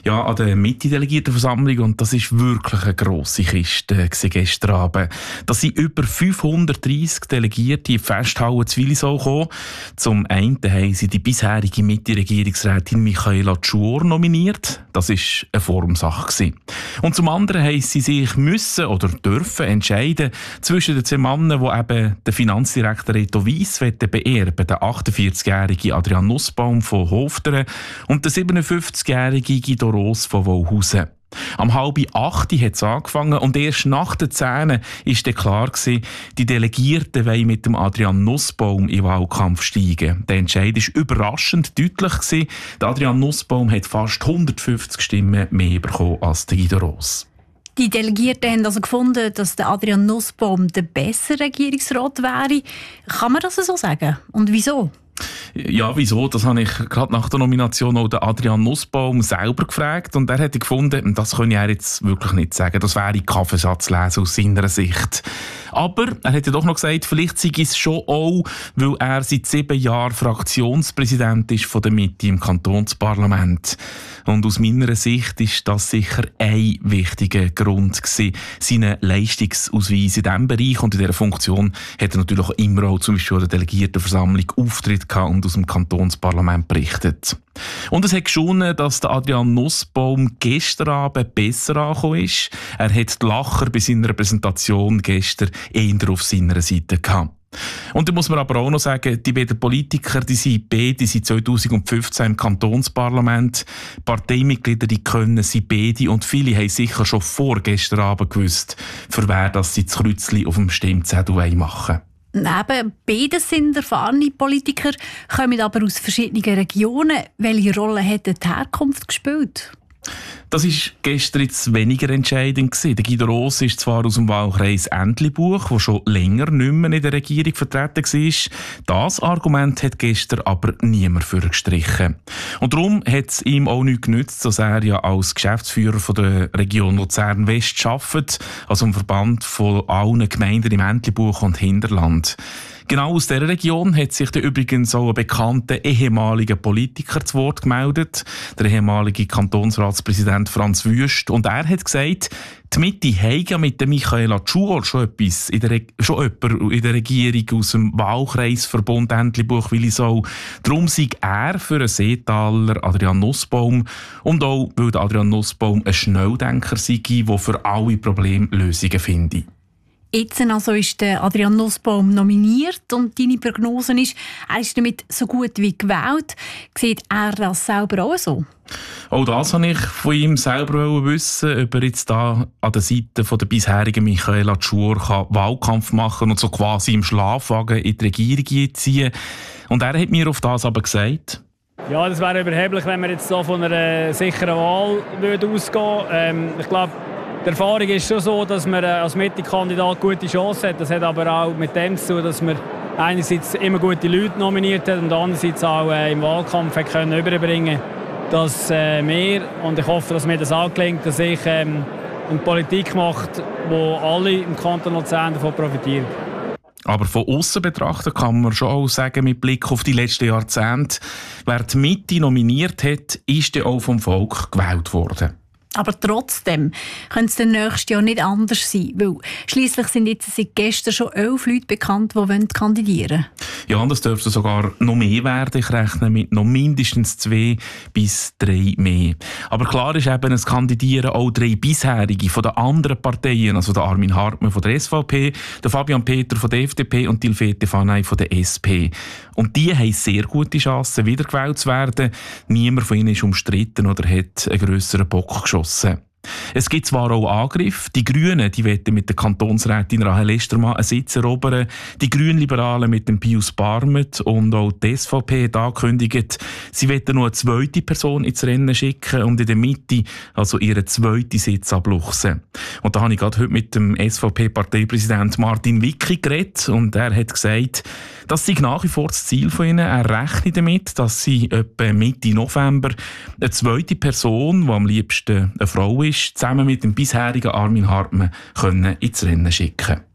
Ja, an der Mitte-Delegiertenversammlung, und das ist wirklich eine grosse Kiste gestern Abend. Da sind über 530 Delegierte in die Festhalle zu Willisau gekommen. Zum einen haben sie die bisherige Mitte-Regierungsrätin Michaela Tschur nominiert. Das war eine Formsache. Und zum anderen haben sie sich müssen oder dürfen entscheiden zwischen den zwei Männern, die eben den Finanzdirektor Reto Weiss beerben, den 48-jährigen Adrian Nussbaum von Hofteren und den 57-jährigen Guido Ross von Wolhausen. Am 7:30 hat es angefangen und erst nach den 10 war dann klar gewesen, die Delegierten wollen mit dem Adrian Nussbaum in den Wahlkampf steigen. Der Entscheid war überraschend deutlich gewesen. Der Adrian Nussbaum hat fast 150 Stimmen mehr bekommen als der Guido Ross. Die Delegierten haben also gefunden, dass der Adrian Nussbaum der bessere Regierungsrat wäre. Kann man das so sagen? Und wieso? Ja, wieso? Das habe ich gerade nach der Nomination auch den Adrian Nussbaum selber gefragt. Und er hätte gefunden, das kann er jetzt wirklich nicht sagen. Das wäre Kaffeesatzlesen aus seiner Sicht. Aber er hätte doch noch gesagt, vielleicht sei es schon auch, weil er seit 7 Jahren Fraktionspräsident ist von der Mitte im Kantonsparlament. Und aus meiner Sicht ist das sicher ein wichtiger Grund gewesen. Seine Leistungsausweis in diesem Bereich und in dieser Funktion hat er natürlich auch immer auch zum Beispiel an der Delegiertenversammlung Auftritt gehabt und aus dem Kantonsparlament berichtet. Und es hat geschonen, dass der Adrian Nussbaum gestern Abend besser angekommen ist. Er hat die Lacher bei seiner Präsentation gestern eher auf seiner Seite gehabt. Und da muss man aber auch noch sagen, die beiden Politiker, die sind beide seit 2015 im Kantonsparlament. Parteimitglieder, die können sie beide und viele haben sicher schon vor gestern Abend gewusst, für wer das sie das Kreuzchen auf dem Stimmzettel machen wollen. Eben, beide sind erfahrene Politiker, kommen aber aus verschiedenen Regionen. Welche Rolle hat die Herkunft gespielt? Das war gestern jetzt weniger entscheidend gewesen. Der Guido Ross ist zwar aus dem Wahlkreis Entlebuch, der schon länger nicht mehr in der Regierung vertreten war. Das Argument hat gestern aber niemand für gestrichen. Und darum hat es ihm auch nichts genützt, dass er ja als Geschäftsführer von der Region Luzern-West arbeitet, also im Verband von allen Gemeinden im Entlebuch und Hinterland. Genau aus dieser Region hat sich übrigens auch ein bekannter ehemaliger Politiker zu Wort gemeldet, der ehemalige Kantonsratspräsident Franz Wüst. Und er hat gesagt, die Mitte hat ja mit der Michaela Tschur schon jemanden in der Regierung aus dem Wahlkreisverbund Entlebuch-Willisau. Darum sei er für einen Seetaler Adrian Nussbaum und auch, weil der Adrian Nussbaum ein Schnelldenker sei, der für alle Probleme Lösungen finde. Jetzt also ist der Adrian Nussbaum nominiert und deine Prognose ist, er ist damit so gut wie gewählt. Sieht er das selber auch so? Auch das wollte ich von ihm selber wissen, ob er jetzt da an der Seite von der bisherigen Michaela Tschur Wahlkampf machen und so quasi im Schlafwagen in die Regierung einziehen. Und er hat mir auf das aber gesagt: Ja, das wäre überheblich, wenn wir jetzt so von einer sicheren Wahl ausgehen. Ich glaube, die Erfahrung ist schon so, dass man als Mitte-Kandidat gute Chancen hat. Das hat aber auch mit dem zu tun, dass man einerseits immer gute Leute nominiert hat und andererseits auch im Wahlkampf können überbringen, dass wir, und ich hoffe, dass mir das auch gelingt, dass ich eine Politik mache, wo alle im Kanton Luzern davon profitieren. Aber von aussen betrachtet kann man schon auch sagen, mit Blick auf die letzten Jahrzehnte, wer die Mitte nominiert hat, ist dann auch vom Volk gewählt worden. Aber trotzdem könnte es nächstes Jahr nicht anders sein, weil schliesslich sind jetzt seit gestern schon 11 Leute bekannt, die kandidieren wollen. Ja, und das dürfte sogar noch mehr werden. Ich rechne mit noch mindestens 2 bis 3 mehr. Aber klar ist eben, es kandidieren auch 3 bisherige von den anderen Parteien, also der Armin Hartmann von der SVP, der Fabian Peter von der FDP und Tilfete Fanay von der SP. Und die haben sehr gute Chancen, wiedergewählt zu werden. Niemand von ihnen ist umstritten oder hat einen grösseren Bock geschossen. Es gibt zwar auch Angriffe. Die Grünen die wollen mit der Kantonsrätin Rahel Estermann einen Sitz erobern. Die Grünliberalen mit dem Pius Barmet und auch die SVP hat angekündigt, sie wollen nur eine zweite Person ins Rennen schicken und in der Mitte also ihren zweiten Sitz abluchsen. Und da habe ich gerade heute mit dem SVP-Parteipräsident Martin Wicki geredet und er hat gesagt, das sei nach wie vor das Ziel von ihnen. Er rechnet damit, dass sie etwa Mitte November eine zweite Person, die am liebsten eine Frau ist, zusammen mit dem bisherigen Armin Hartmann ins Rennen schicken können.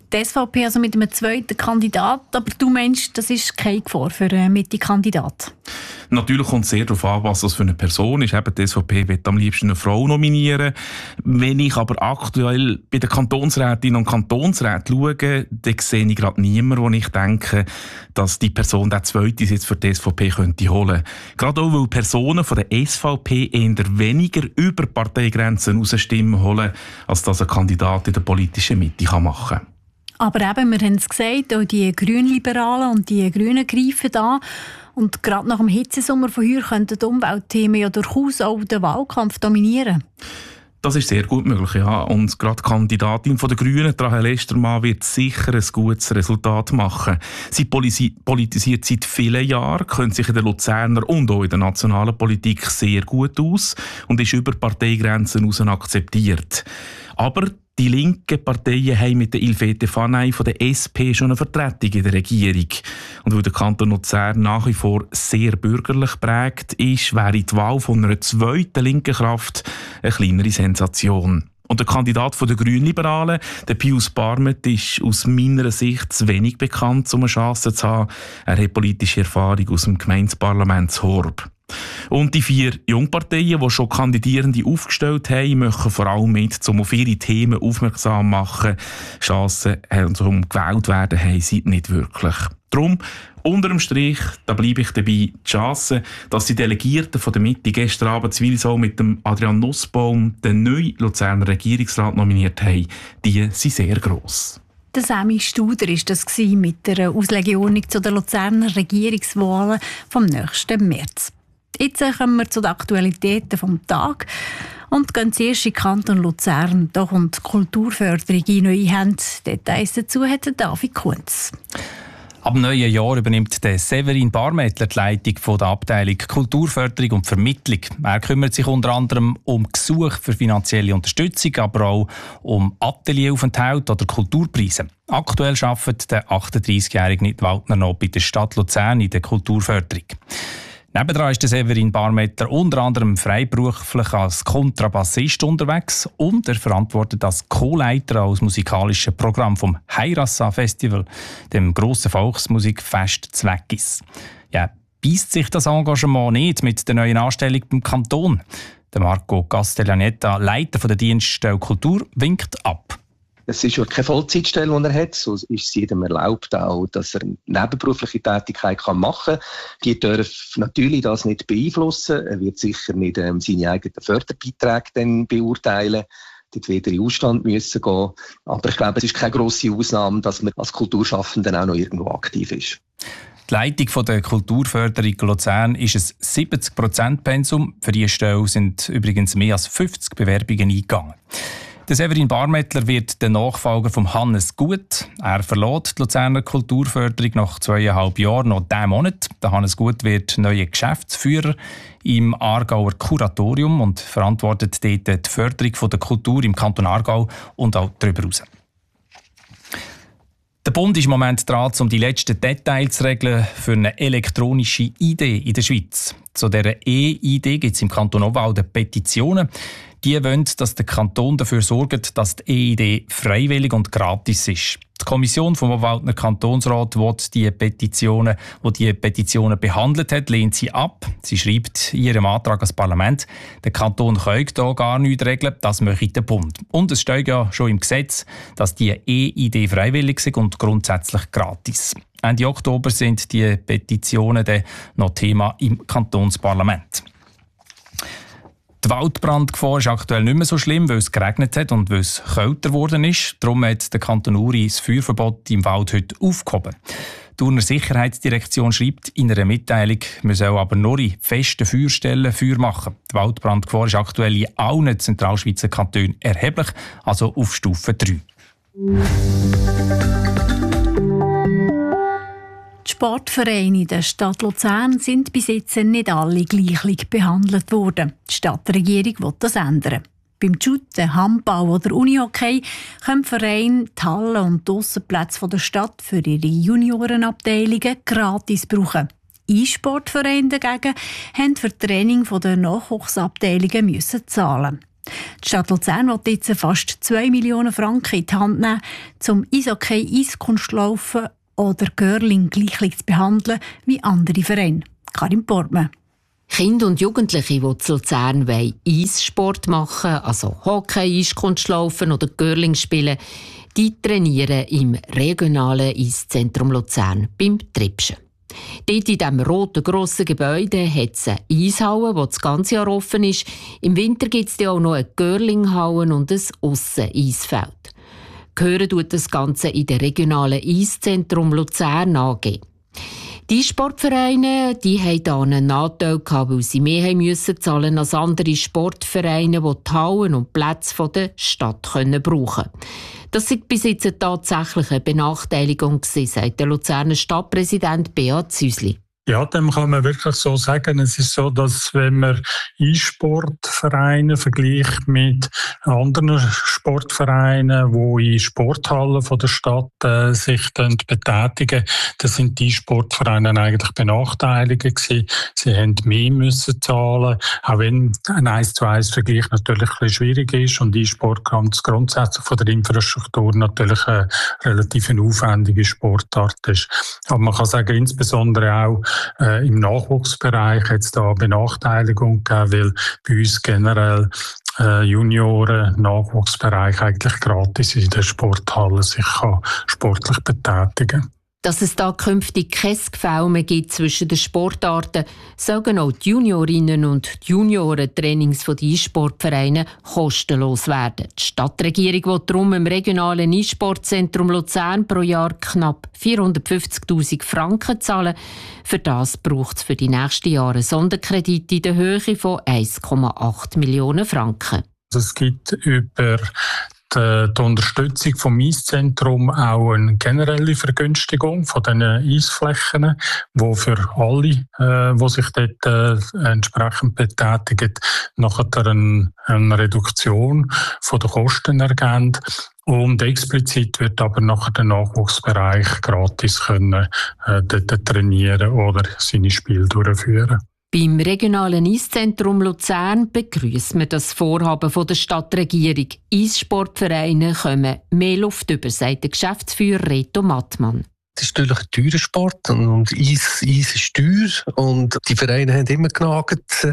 Die SVP also mit einem zweiten Kandidat, aber du meinst, das ist keine Gefahr für einen Mitte-Kandidat? Natürlich kommt es sehr darauf an, was das für eine Person ist. Eben die SVP will am liebsten eine Frau nominieren. Wenn ich aber aktuell bei den Kantonsrätinnen und Kantonsräten schaue, dann sehe ich gerade niemanden, wo ich denke, dass die Person den zweiten Sitz für die SVP könnte holen. Gerade auch, weil Personen von der SVP eher weniger über Parteigrenzen hinaus Stimmen holen, als das ein Kandidat in der politischen Mitte machen kann. Aber eben, wir haben es gesagt, auch die Grünliberalen und die Grünen greifen da. Und gerade nach dem Hitzesommer von heuer könnten die Umweltthemen ja durchaus auch den Wahlkampf dominieren. Das ist sehr gut möglich, ja. Und gerade die Kandidatin von den Grünen, Rahel Estermann, wird sicher ein gutes Resultat machen. Sie politisiert seit vielen Jahren, kennt sich in der Luzerner und auch in der nationalen Politik sehr gut aus und ist über Parteigrenzen hinaus akzeptiert. Aber die linken Parteien haben mit der Ilfete Fanay von der SP schon eine Vertretung in der Regierung. Und weil der Kanton Luzern nach wie vor sehr bürgerlich prägt ist, wäre die Wahl von einer zweiten linken Kraft eine kleinere Sensation. Und der Kandidat der Grünliberalen, der Pius Barmet, ist aus meiner Sicht zu wenig bekannt, um eine Chance zu haben. Er hat politische Erfahrung aus dem Gemeindeparlament Horb. Und die 4 Jungparteien, die schon Kandidierende aufgestellt haben, möchten vor allem mit, um auf ihre Themen aufmerksam zu machen. Chancen, um gewählt werden, haben sie nicht wirklich. Darum, unter dem Strich, da bleibe ich dabei, die Chance, dass die Delegierten von der Mitte gestern Abend Zwillisau mit dem Adrian Nussbaum den neuen Luzerner Regierungsrat nominiert haben, die sind sehr gross. Der Sami Studer war das mit der Auslegeordnung zu den Luzerner Regierungswahlen vom nächsten März. Jetzt kommen wir zu den Aktualitäten des Tages und gehen zuerst in den Kanton Luzern. Da kommt die Kulturförderung in neue Hände. Details dazu hat David Kunz. Ab dem neuen Jahr übernimmt der Severin Barmettler die Leitung der Abteilung Kulturförderung und Vermittlung. Er kümmert sich unter anderem um Gesuche für finanzielle Unterstützung, aber auch um Atelieraufenthalte oder Kulturpreise. Aktuell arbeitet der 38-jährige Nidwaldner noch bei der Stadt Luzern in der Kulturförderung. Nebendran ist der Severin Barmettler unter anderem freiberuflich als Kontrabassist unterwegs und er verantwortet als Co-Leiter als musikalisches Programm vom Heirassa Festival, dem grossen Volksmusikfest Zweckis. Ja, beisst sich das Engagement nicht mit der neuen Anstellung beim Kanton? Der Marco Castellaneta, Leiter der Dienststelle Kultur, winkt ab. Es ist ja keine Vollzeitstelle, die er hat. So ist es jedem erlaubt, auch, dass er eine nebenberufliche Tätigkeit machen kann. Die dürfen natürlich das nicht beeinflussen. Er wird sicher nicht seine eigenen Förderbeiträge dann beurteilen. Dort wieder in den Ausstand müssen gehen. Aber ich glaube, es ist keine grosse Ausnahme, dass man als Kulturschaffender auch noch irgendwo aktiv ist. Die Leitung der Kulturförderung Luzern ist ein 70%-Pensum. Für diese Stelle sind übrigens mehr als 50 Bewerbungen eingegangen. Der Severin Barmettler wird der Nachfolger von Hannes Gut. Er verlässt die Luzerner Kulturförderung nach 2,5 Jahren noch diesen Monat. Der Hannes Gut wird neuer Geschäftsführer im Aargauer Kuratorium und verantwortet dort die Förderung der Kultur im Kanton Aargau und auch darüber hinaus. Der Bund ist im Moment dran, um die letzten Details zu regeln für eine elektronische ID in der Schweiz. Zu dieser E-ID gibt es im Kanton Obwalden Petitionen. Die wollen, dass der Kanton dafür sorgt, dass die E-ID freiwillig und gratis ist. Die Kommission vom Obwaldner Kantonsrat will die Petitionen behandelt hat, lehnt sie ab. Sie schreibt in ihrem Antrag ans Parlament, der Kanton könne da gar nichts regeln, das möchte der Bund. Und es steht ja schon im Gesetz, dass die E-ID freiwillig ist und grundsätzlich gratis. Ende Oktober sind die Petitionen dann noch Thema im Kantonsparlament. Die Waldbrandgefahr ist aktuell nicht mehr so schlimm, weil es geregnet hat und weil es kälter geworden ist. Darum hat der Kanton Uri das Feuerverbot im Wald heute aufgehoben. Die Urner Sicherheitsdirektion schreibt in einer Mitteilung, man soll aber nur in festen Feuerstellen Feuer machen. Die Waldbrandgefahr ist aktuell in allen Zentralschweizer Kantonen erheblich, also auf Stufe 3. Die Sportvereine der Stadt Luzern sind bis jetzt nicht alle gleich behandelt worden. Die Stadtregierung will das ändern. Beim Shooten, Handball oder Unihockey können die Vereine die Hallen und die Aussenplätze der Stadt für ihre Juniorenabteilungen gratis brauchen. E-Sportvereine dagegen mussten für das Training der Nachwuchsabteilungen zahlen. Die Stadt Luzern will jetzt fast 2 Millionen Franken in die Hand nehmen, um Eishockey, Eiskunstlaufen oder Curling gleich zu behandeln wie andere Vereine. Karin Portmann. Kinder und Jugendliche, die zu Luzern Eissport machen, also Hockey, Eiskunstlaufen oder Curling spielen, die trainieren im regionalen Eiszentrum Luzern beim Tripschen. Dort in diesem roten grossen Gebäude hat es eine Eishalle, die das ganze Jahr offen ist. Im Winter gibt es auch noch eine Curlinghalle und ein Ausseneisfeld. Gehören tut das Ganze in der regionalen Eiszentrum Luzern AG. Die Sportvereine die haben hier einen Nachteil gehabt, weil sie mehr haben müssen zahlen als andere Sportvereine, die die Hallen und Plätze der Stadt brauchen können. Das war bis jetzt tatsächlich eine Benachteiligung, sagt der Luzerner Stadtpräsident Beat Züsli. Ja, dem kann man wirklich so sagen. Es ist so, dass wenn man E-Sportvereine vergleicht mit anderen Sportvereinen, die in Sporthallen von der Stadt sich betätigen, dann sind die E-Sportvereine eigentlich benachteiligt gewesen. Sie haben mehr müssen zahlen, auch wenn ein 1:1-Vergleich natürlich ein bisschen schwierig ist und E-Sport grundsätzlich von der Infrastruktur natürlich eine relativ aufwendige Sportart ist. Aber man kann sagen, insbesondere auch im Nachwuchsbereich hat es da Benachteiligung gegeben, weil bei uns generell Junioren-Nachwuchsbereich eigentlich gratis in der Sporthalle sich sportlich betätigen kann. Dass es da künftig kein Gefälle mehr gibt zwischen den Sportarten, sagen auch die Juniorinnen und die Junioren-Trainings von den E-Sportvereinen kostenlos werden. Die Stadtregierung will darum im regionalen E-Sportzentrum Luzern pro Jahr knapp 450'000 Franken zahlen. Für das braucht es für die nächsten Jahre Sonderkredite in der Höhe von 1,8 Millionen Franken. Es gibt über die Unterstützung vom Eiszentrum auch eine generelle Vergünstigung von den Eisflächen, wo für alle, die sich dort entsprechend betätigen, nachher eine Reduktion von den Kosten ergeben. Und explizit wird aber nachher der Nachwuchsbereich gratis können dort trainieren oder seine Spiele durchführen. Beim regionalen Eiszentrum Luzern begrüßt man das Vorhaben von der Stadtregierung. Eissportvereine kommen mehr Luft über, sagt der Geschäftsführer Reto Mattmann. Das ist natürlich ein teurer Sport und Eis ist teuer und die Vereine haben immer genagt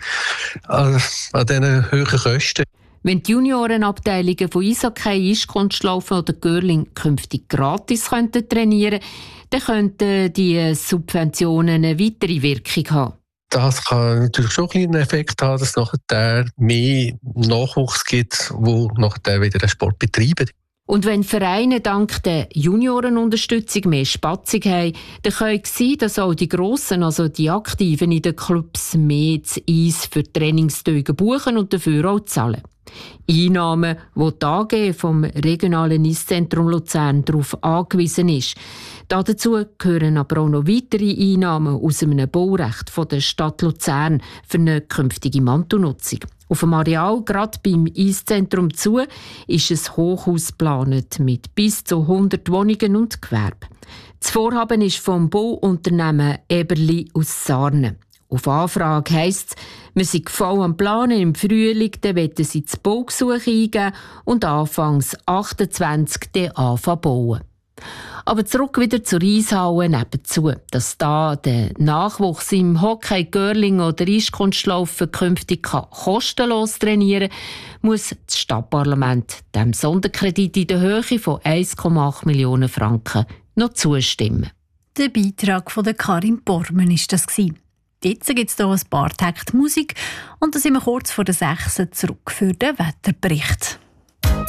an diesen hohen Kosten. Wenn die Juniorenabteilungen von Eishockey, Eiskunstlaufen oder Curling künftig gratis trainieren könnten, dann könnten die Subventionen eine weitere Wirkung haben. Das kann natürlich schon einen Effekt haben, dass es nachher mehr Nachwuchs gibt, der nachher wieder den Sport betreiben. Und wenn Vereine dank der Juniorenunterstützung mehr Spatzung haben, dann kann es sein, dass auch die Grossen, also die Aktiven in den Clubs, mehr das Eis für Trainingstage buchen und dafür auch zahlen. Einnahmen, die die AG vom regionalen Eiszentrum Luzern darauf angewiesen ist. Dazu gehören aber auch noch weitere Einnahmen aus einem Baurecht von der Stadt Luzern für eine künftige Mantelnutzung. Auf dem Areal, gerade beim Eiszentrum zu, ist ein Hochhaus geplant mit bis zu 100 Wohnungen und Gewerbe. Das Vorhaben ist vom Bauunternehmen Eberli aus Sarnen. Auf Anfrage heisst es, wir sind voll am Planen im Frühling, dann wollen sie das Baugesuch eingeben und anfangs 28 dann anfangen bauen. Aber zurück wieder zur Eishalle nebenzu. Dass da der Nachwuchs im Hockey, Curling oder Eiskunstlaufen künftig kostenlos trainieren kann, muss das Stadtparlament dem Sonderkredit in der Höhe von 1,8 Millionen Franken noch zustimmen. Der Beitrag von Karin Portmann war das. Jetzt gibt es hier ein paar Takte Musik und dann sind wir kurz vor der 6 zurück für den Wetterbericht.